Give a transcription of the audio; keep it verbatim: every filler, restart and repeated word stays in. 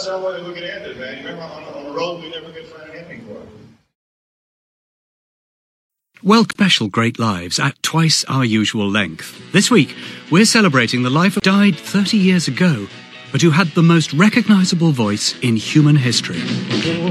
that's how we could end it, man. You remember on, on a road we never could find an ending for it. Well, special Great Lives at twice our usual length. This week, we're celebrating the life of died thirty years ago, but who had the most recognisable voice in human history.